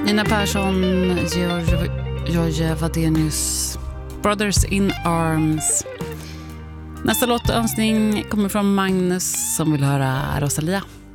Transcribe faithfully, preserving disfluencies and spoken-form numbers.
Nina Persson, George, George Wadenius, Brothers in Arms. Nästa låtönskning kommer från Magnus som vill höra Rosalia.